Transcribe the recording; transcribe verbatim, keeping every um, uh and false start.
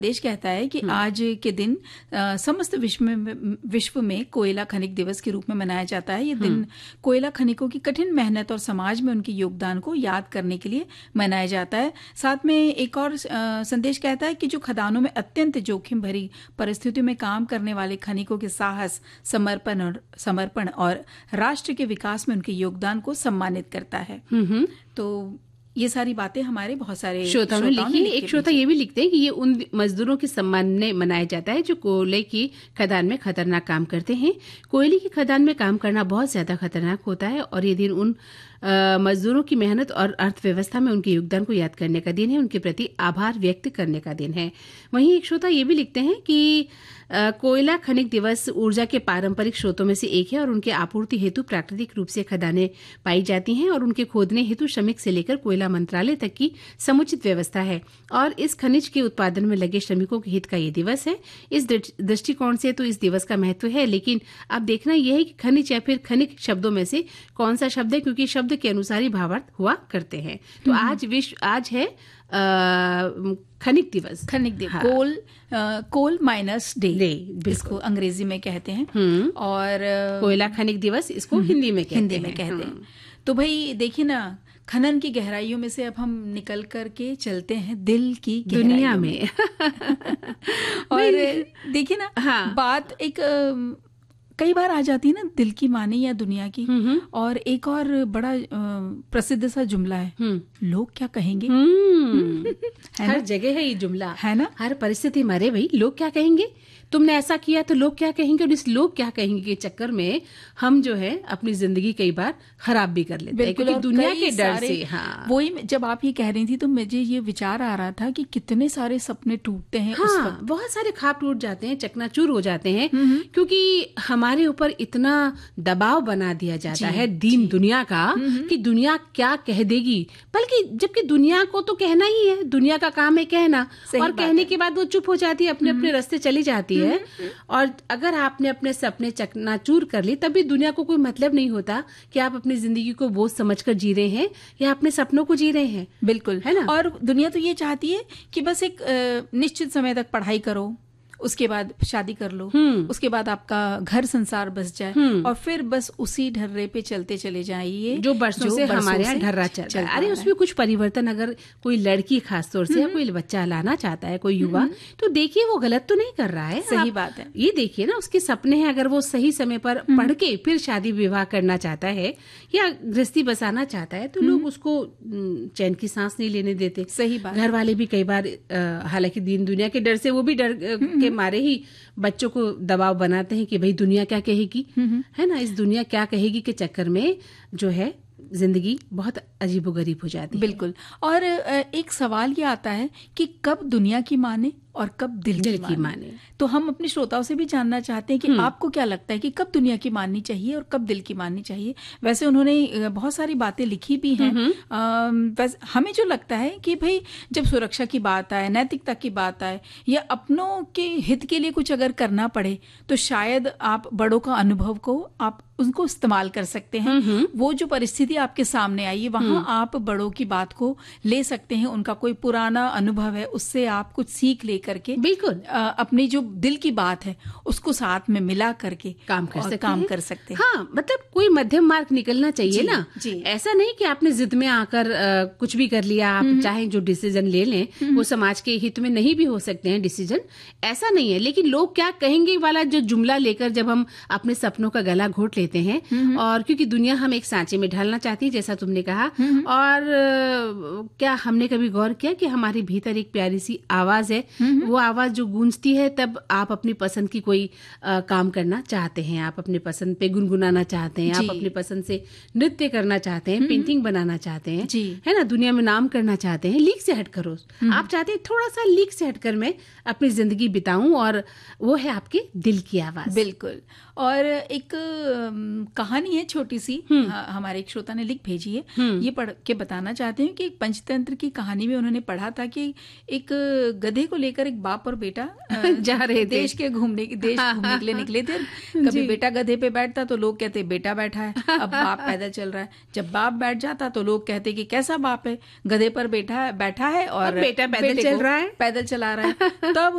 देश कहता है कि आज के दिन आ, समस्त विश्व में विश्व में कोयला खनिक दिवस के रूप में मनाया जाता है। ये दिन कोयला खनिकों की कठिन मेहनत और समाज में उनके योगदान को याद करने के लिए मनाया जाता है। साथ में एक और आ, संदेश कहता है कि जो खदानों में अत्यंत जोखिम भरी परिस्थितियों में काम करने वाले खनिकों के साहस, समर्पण और समर्पण और राष्ट्र के विकास में उनके योगदान को सम्मानित करता है। तो ये सारी बातें हमारे बहुत सारे श्रोताओं ने लिखी। एक श्रोता ये भी लिखते हैं कि ये उन मजदूरों के सम्मान में मनाया जाता है जो कोयले की खदान में खतरनाक काम करते हैं। कोयले की खदान में काम करना बहुत ज्यादा खतरनाक होता है और ये दिन उन मजदूरों की मेहनत और अर्थव्यवस्था में उनके योगदान को याद करने का दिन है, उनके प्रति आभार व्यक्त करने का दिन है। वहीं एक श्रोता ये भी लिखते हैं कि कोयला खनिक दिवस ऊर्जा के पारंपरिक स्रोतों में से एक है और उनके आपूर्ति हेतु प्राकृतिक रूप से खदानें पाई जाती हैं और उनके खोदने हेतु श्रमिक से लेकर कोयला मंत्रालय तक की समुचित व्यवस्था है और इस खनिज के उत्पादन में लगे श्रमिकों के हित का ये दिवस है। इस दृष्टिकोण से तो इस दिवस का महत्व है, लेकिन अब देखना यह है कि खनिज या फिर खनिक शब्दों में से कौन सा शब्द है, क्योंकि शब्द के अनुसार ही भावार्थ हुआ करते हैं। तो आज विश्व आज है खनिक दिवस। खनिक दिवस, हाँ। कोल कोल माइनस डे इसको अंग्रेजी में कहते हैं और कोयला खनिक दिवस इसको हिंदी में कहते हिंदी हैं। में कहते हैं। तो भाई देखिए ना, खनन की गहराइयों में से अब हम निकल करके चलते हैं दिल की दुनिया में, में। और देखिए ना, हाँ। बात एक कई बार आ जाती है ना दिल की माने या दुनिया की। और एक और बड़ा प्रसिद्ध सा जुमला है, लोग क्या कहेंगे। हर जगह है ये जुमला, है ना, हर परिस्थिति मारे भाई लोग क्या कहेंगे, तुमने ऐसा किया तो लोग क्या कहेंगे। और इस लोग क्या कहेंगे के चक्कर में हम जो है अपनी जिंदगी कई बार खराब भी कर लेते हैं, क्योंकि दुनिया के डर से। हाँ। वही जब आप ये कह रही थी तो मुझे ये विचार आ रहा था कि कितने सारे सपने टूटते हैं। हाँ, उस वक्त बहुत सारे ख्वाब टूट जाते हैं, चकनाचूर हो जाते हैं, क्योंकि हमारे ऊपर इतना दबाव बना दिया जाता है दीन दुनिया का कि दुनिया क्या कह देगी, बल्कि जबकि दुनिया को तो कहना ही है, दुनिया का काम है कहना, और कहने के बाद वो चुप हो जाती है, अपने अपने रास्ते चली जाती है। और अगर आपने अपने सपने चकनाचूर कर ली तब भी दुनिया को कोई मतलब नहीं होता कि आप अपनी जिंदगी को बोझ समझकर जी रहे हैं या अपने सपनों को जी रहे हैं। बिल्कुल, है ना। और दुनिया तो ये चाहती है कि बस एक निश्चित समय तक पढ़ाई करो, उसके बाद शादी कर लो, उसके बाद आपका घर संसार बस जाए और फिर बस उसी ढर्रे पे चलते चले जाइए जो बरसों से हमारे यहाँ ढर्रा चल रहा है। अरे उसमें कुछ परिवर्तन, अगर कोई लड़की खास तौर से या कोई बच्चा लाना चाहता है, कोई युवा, तो देखिए वो गलत तो नहीं कर रहा है। सही बात है। ये देखिए ना, उसके सपने हैं, अगर वो सही समय पर पढ़ के फिर शादी विवाह करना चाहता है या गृहस्थी बसाना चाहता है तो लोग उसको चैन की सांस नहीं लेने देते। सही बात। घर वाले भी कई बार, हालांकि दीन दुनिया के डर से वो भी डर के मारे ही बच्चों को दबाव बनाते हैं कि भाई दुनिया क्या कहेगी, है ना। इस दुनिया क्या कहेगी के चक्कर में जो है जिंदगी बहुत अजीबोगरीब हो जाती है। बिल्कुल। और एक सवाल ये आता है कि कब दुनिया की माने और कब दिल, दिल की, की माने।, माने। तो हम अपने श्रोताओं से भी जानना चाहते हैं कि आपको क्या लगता है कि कब दुनिया की माननी चाहिए और कब दिल की माननी चाहिए। वैसे उन्होंने बहुत सारी बातें लिखी भी हैं। वैसे हमें जो लगता है कि भाई जब सुरक्षा की बात आए, नैतिकता की बात आए या अपनों के हित के लिए कुछ अगर करना पड़े तो शायद आप बड़ों का अनुभव को आप उनको इस्तेमाल कर सकते हैं। वो जो परिस्थिति आपके सामने आई है वहां आप बड़ों की बात को ले सकते हैं, उनका कोई पुराना अनुभव है उससे आप कुछ सीख ले करके बिल्कुल अपनी जो दिल की बात है उसको साथ में मिला करके काम कर सकते काम हैं। कर सकते हैं। हाँ, मतलब कोई मध्यम मार्ग निकलना चाहिए जी, ना जी। ऐसा नहीं कि आपने जिद में आकर आ, कुछ भी कर लिया। आप चाहे जो डिसीजन ले लें वो समाज के हित में नहीं भी हो सकते हैं डिसीजन, ऐसा नहीं है। लेकिन लोग क्या कहेंगे वाला जो जुमला लेकर जब हम अपने सपनों का गला घोट लेते हैं, और क्योंकि दुनिया हम एक सांचे में ढालना चाहती है जैसा तुमने कहा, और क्या हमने कभी गौर किया कि हमारे भीतर एक प्यारी सी आवाज है, वो आवाज जो गूंजती है तब आप अपनी पसंद की कोई आ, काम करना चाहते हैं, आप अपने पसंद पे गुनगुनाना चाहते हैं, आप अपनी पसंद से नृत्य करना चाहते हैं, पेंटिंग बनाना चाहते हैं, है ना, दुनिया में नाम करना चाहते हैं। लीक से हट करो, आप चाहते हैं थोड़ा सा लीक से हटकर मैं अपनी जिंदगी बिताऊं, और वो है आपके दिल की आवाज। बिल्कुल। और एक कहानी है छोटी सी, हमारे एक श्रोता ने लिख भेजी है, ये पढ़ के बताना चाहते हैं कि पंचतंत्र की कहानी में उन्होंने पढ़ा था कि एक गधे को लेकर एक बाप और बेटा जा रहे देश के घूमने देश घूमने के लिए निकले थे। कभी बेटा गधे पे बैठता तो लोग कहते बेटा बैठा है, अब बाप पैदल चल रहा है। जब बाप बैठ जाता तो लोग कहते कि कैसा बाप है, गधे पर बैठा बैठा है और बेटा पैदल चल रहा है, पैदल चला रहा है। तब